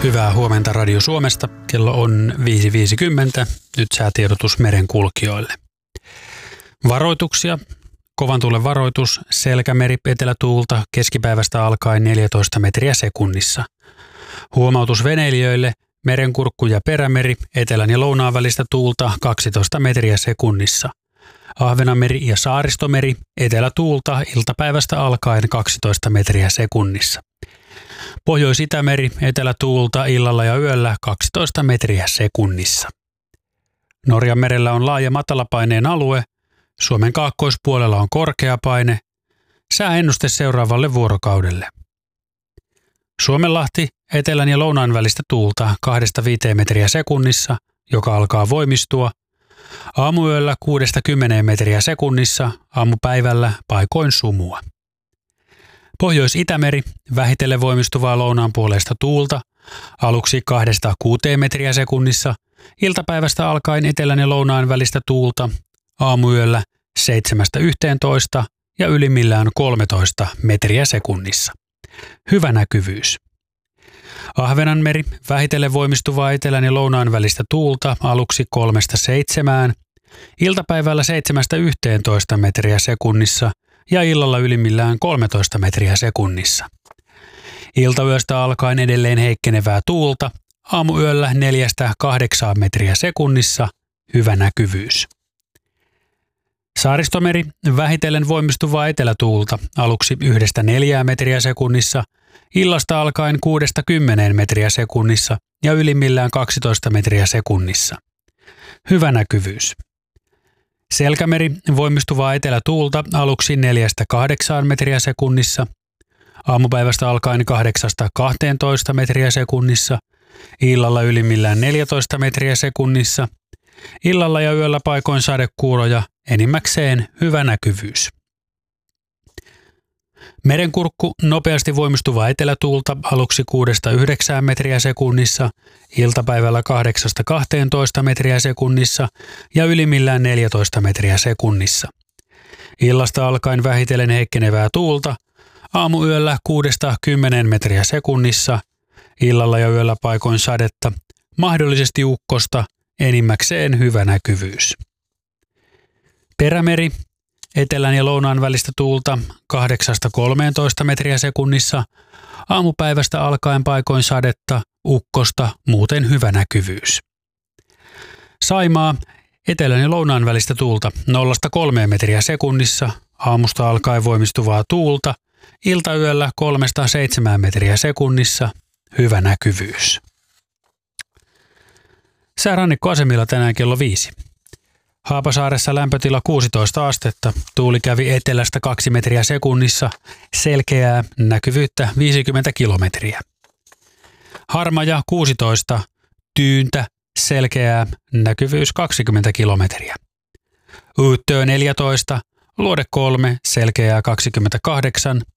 Hyvää huomenta Radio Suomesta. Kello on 5.50. Nyt säätiedotus merenkulkijoille. Varoituksia. Kovan tuulen varoitus. Selkämeri etelätuulta keskipäivästä alkaen 14 metriä sekunnissa. Huomautus veneilijöille. Merenkurkku ja perämeri etelän ja lounaan välistä tuulta 12 metriä sekunnissa. Ahvenanmeri ja Saaristomeri etelätuulta iltapäivästä alkaen 12 metriä sekunnissa. Pohjois-Itämeri etelätuulta illalla ja yöllä 12 metriä sekunnissa. Norjan merellä on laaja matalapaineen alue, Suomen kaakkoispuolella on korkea paine. Sääennuste seuraavalle vuorokaudelle. Suomenlahti etelän ja lounaan välistä tuulta 2-5 metriä sekunnissa, joka alkaa voimistua. Aamuyöllä 6-10 metriä sekunnissa, aamupäivällä paikoin sumua. Pohjois-Itämeri vähitellen voimistuvaa lounaan puoleista tuulta, aluksi 2-6 metriä sekunnissa, iltapäivästä alkaen etelän ja lounaan välistä tuulta, aamuyöllä 7-11 ja ylimmillään 13 metriä sekunnissa. Hyvä näkyvyys. Ahvenanmeri vähitellen voimistuvaa etelän ja lounaan välistä tuulta, aluksi 3-7, iltapäivällä 7-11 metriä sekunnissa ja illalla ylimmillään 13 metriä sekunnissa. Iltayöstä alkaen edelleen heikkenevää tuulta, aamuyöllä 4-8 metriä sekunnissa, hyvä näkyvyys. Saaristomeri vähitellen voimistuvaa etelätuulta, aluksi 1-4 metriä sekunnissa, illasta alkaen 6-10 metriä sekunnissa ja ylimmillään 12 metriä sekunnissa. Hyvä näkyvyys. Selkämeri voimistuvaa etelätuulta aluksi 4-8 metriä sekunnissa, aamupäivästä alkaen 8-12 metriä sekunnissa, illalla ylimmillään 14 metriä sekunnissa, illalla ja yöllä paikoin sadekuuroja, enimmäkseen hyvä näkyvyys. Merenkurkku nopeasti voimistuvaa etelätuulta aluksi 6-9 metriä sekunnissa, iltapäivällä 8-12 metriä sekunnissa ja ylimmillään 14 metriä sekunnissa. Illasta alkaen vähitellen heikkenevää tuulta, aamuyöllä 6-10 metriä sekunnissa, illalla ja yöllä paikoin sadetta, mahdollisesti ukkosta, enimmäkseen hyvä näkyvyys. Perämeri etelän ja lounaan välistä tuulta 8-13 metriä sekunnissa, aamupäivästä alkaen paikoin sadetta, ukkosta, muuten hyvä näkyvyys. Saimaa etelän ja lounaan välistä tuulta 0-3 metriä sekunnissa, aamusta alkaen voimistuvaa tuulta, iltayöllä 3-7 metriä sekunnissa, hyvä näkyvyys. Säärannikkoasemilla tänään kello 5. Haapasaaressa lämpötila 16 astetta, tuuli kävi etelästä 2 metriä sekunnissa, selkeää näkyvyyttä 50 kilometriä. Harmaja 16, tyyntä, selkeää näkyvyys 20 kilometriä. Uuttöö 14, luode 3, selkeää 28,